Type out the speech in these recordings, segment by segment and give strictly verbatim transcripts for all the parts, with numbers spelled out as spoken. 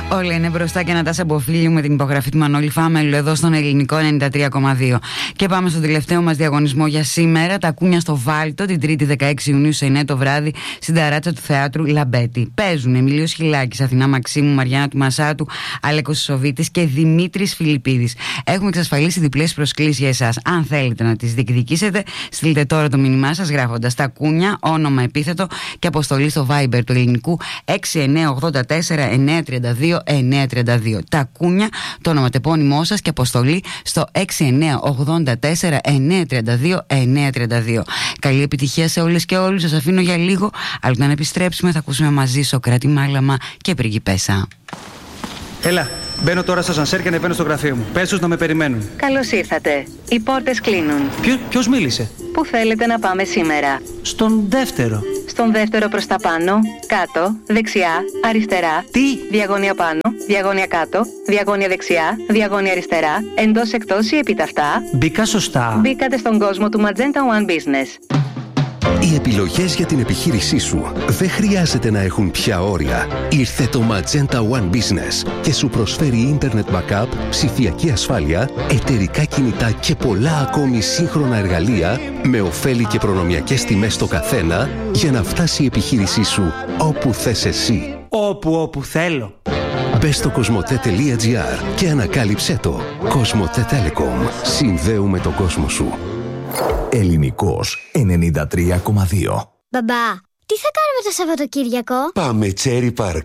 Όλα είναι μπροστά και Νατάσα Μποφίλιου με την υπογραφή του Μανώλη Φάμελου εδώ στον Ελληνικό ενενήντα τρία κόμμα δύο. Και πάμε στον τελευταίο μας διαγωνισμό για σήμερα. Τα Κούνια στο Βάλτο την Τρίτη δεκαέξι Ιουνίου σε εννιά το βράδυ στην ταράτσα του Θεάτρου Λαμπέτη. Παίζουν Εμίλιος Χιλάκης, Αθηνά Μαξίμου, Μαριάννα του Μασάτου, Αλέκος Σοβίτης και Δημήτρης Φιλιππίδης. Έχουμε εξασφαλίσει διπλές προσκλήσεις για εσάς. Αν θέλετε να τις διεκδικήσετε, στείλτε τώρα το μήνυμά σας γράφοντας τα Κούνια, όνομα, επίθετο και αποστολή στο Viber του ελληνικού έξι εννιά ογδόντα τέσσερα εννιά τριάντα δύο εννιά τριάντα δύο. Τα Κούνια, το ονοματεπώνυμό σας και αποστολή στο έξι εννιά ογδόντα τέσσερα εννιά τριάντα δύο εννιά τριάντα δύο. Καλή επιτυχία σε όλες και όλους. Σας αφήνω για λίγο, αλλά όταν επιστρέψουμε θα ακούσουμε μαζί Σοκράτη Μάλαμα και Πριγκιπέσα. Έλα, μπαίνω τώρα στο σανσέρ και ανεβαίνω στο γραφείο μου. Πες τους να με περιμένουν. Καλώς ήρθατε. Οι πόρτες κλείνουν. Ποιο, ποιος μίλησε? Πού θέλετε να πάμε σήμερα? Στον δεύτερο. Στον δεύτερο προς τα πάνω, κάτω, δεξιά, αριστερά. Τι? Διαγώνια πάνω, διαγώνια κάτω, διαγώνια δεξιά, διαγώνια αριστερά, εντός εκτός ή επιταυτά. Μπήκα σωστά. Μπήκατε στον κόσμο του Magenta One Business. Οι επιλογές για την επιχείρησή σου δεν χρειάζεται να έχουν πια όρια. Ήρθε το Magenta One Business και σου προσφέρει Internet Backup, ψηφιακή ασφάλεια, εταιρικά κινητά και πολλά ακόμη σύγχρονα εργαλεία με ωφέλη και προνομιακές τιμές στο καθένα για να φτάσει η επιχείρησή σου όπου θες εσύ. Όπου όπου θέλω. Μπες στο κοσμοτέ τελεία τζι άρ και ανακάλυψέ το. Κοσμοτέ Telecom. Συνδέουμε τον κόσμο σου. Ελληνικός ενενήντα τρία κόμμα δύο. Μπαμπά, τι θα κάνουμε το Σαββατοκύριακο? Πάμε Cherry Park.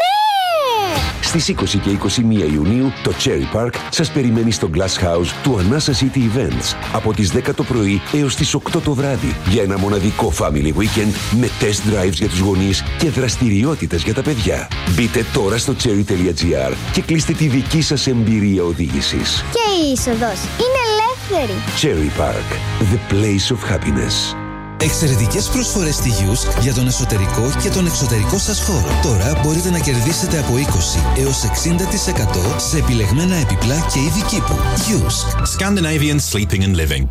Ναι! Στις είκοσι και είκοσι μία Ιουνίου το Cherry Park σας περιμένει στο Glass House του Anasa City Events από τις δέκα το πρωί έως τις οκτώ το βράδυ για ένα μοναδικό family weekend με test drives για τους γονείς και δραστηριότητες για τα παιδιά. Μπείτε τώρα στο cherry τελεία τζι άρ και κλείστε τη δική σας εμπειρία οδήγησης. Και η είσοδος είναι ελεύθερη. Cherry Park, the place of happiness. Εξαιρετικές προσφορές στη Yusk για τον εσωτερικό και τον εξωτερικό σας χώρο. Τώρα μπορείτε να κερδίσετε από είκοσι έως εξήντα τοις εκατό σε επιλεγμένα επιπλά και είδη κήπου. Yusk. Scandinavian Sleeping and Living.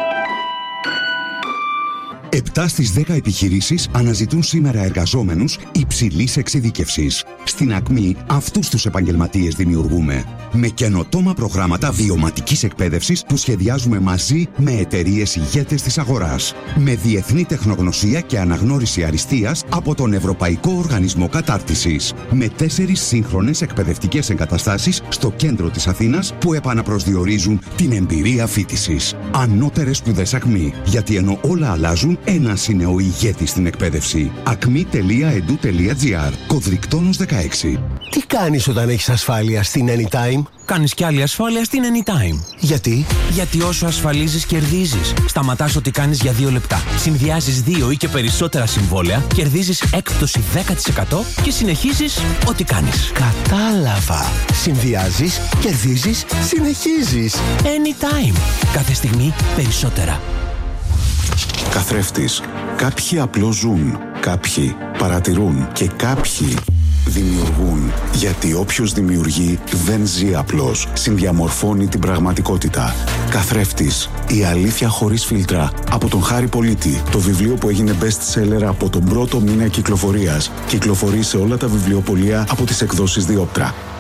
επτά στις δέκα επιχειρήσεις αναζητούν σήμερα εργαζόμενους υψηλής εξειδίκευσης. Στην Ακμή αυτούς τους επαγγελματίες δημιουργούμε. Με καινοτόμα προγράμματα βιωματικής εκπαίδευσης που σχεδιάζουμε μαζί με εταιρείες ηγέτες της αγοράς. Με διεθνή τεχνογνωσία και αναγνώριση αριστείας από τον Ευρωπαϊκό Οργανισμό Κατάρτισης. Με τέσσερις σύγχρονες εκπαιδευτικές εγκαταστάσεις στο κέντρο της Αθήνας που επαναπροσδιορίζουν την εμπειρία φοιτησης. Ανώτερες σπουδές Ακμή. Γιατί ενώ όλα αλλάζουν, ένας είναι ο ηγέτης στην εκπαίδευση. ακμή τελεία ed u τελεία τζι άρ. Κωδρικτόνος δεκαέξι. Τι κάνεις όταν έχεις ασφάλεια στην Anytime? Κάνεις κι άλλη ασφάλεια στην Anytime. Γιατί? Γιατί όσο ασφαλίζεις κερδίζεις. Σταματάς ό,τι κάνεις για δύο λεπτά. Συνδυάζεις δύο ή και περισσότερα συμβόλαια, κερδίζεις έκπτωση δέκα τοις εκατό και συνεχίζεις ό,τι κάνεις. Κατάλαβα. Συνδυάζεις, κερδίζεις, συνεχίζεις. Anytime. Κάθε στιγμή περισσότερα. Καθρέφτης. Κάποιοι απλώς ζουν, κάποιοι παρατηρούν και κάποιοι δημιουργούν. Γιατί όποιος δημιουργεί δεν ζει απλώς, συνδιαμορφώνει την πραγματικότητα. Καθρέφτης. Η αλήθεια χωρίς φίλτρα. Από τον Χάρη Πολίτη. Το βιβλίο που έγινε best seller από τον πρώτο μήνα κυκλοφορίας. Κυκλοφορεί σε όλα τα βιβλιοπωλεία από τις εκδόσεις Διόπτρα.